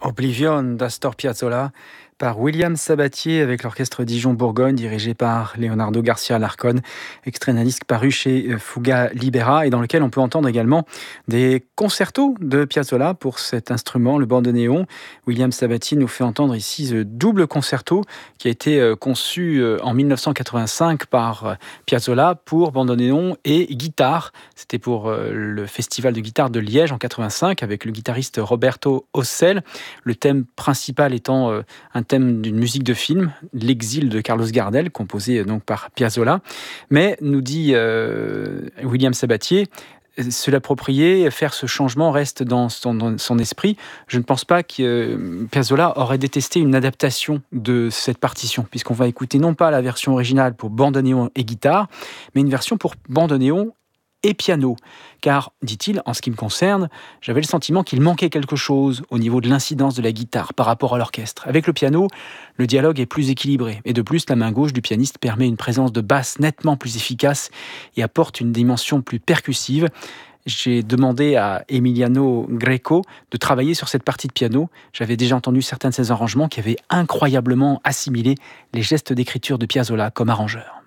Oblivion d'Astor Piazzolla par William Sabatier avec l'orchestre Dijon-Bourgogne dirigé par Leonardo Garcia Larcón, extrait d'un disque paru chez Fuga Libera et dans lequel on peut entendre également des concertos de Piazzolla pour cet instrument, le bandoneon. William Sabatier nous fait entendre ici ce double concerto qui a été conçu en 1985 par Piazzolla pour bandoneon et guitare. C'était pour le festival de guitare de Liège en 85 avec le guitariste Roberto Ossel. Le thème principal étant un thème d'une musique de film, L'exil de Carlos Gardel, composé donc par Piazzolla. Mais, nous dit William Sabatier, se l'approprier, faire ce changement reste dans son esprit. Je ne pense pas que Piazzolla aurait détesté une adaptation de cette partition, puisqu'on va écouter non pas la version originale pour bandoneon et guitare, mais une version pour bandoneon et piano. Car, dit-il, en ce qui me concerne, j'avais le sentiment qu'il manquait quelque chose au niveau de l'incidence de la guitare par rapport à l'orchestre. Avec le piano, le dialogue est plus équilibré. Et de plus, la main gauche du pianiste permet une présence de basse nettement plus efficace et apporte une dimension plus percussive. J'ai demandé à Emiliano Greco de travailler sur cette partie de piano. J'avais déjà entendu certains de ses arrangements qui avaient incroyablement assimilé les gestes d'écriture de Piazzolla comme arrangeur.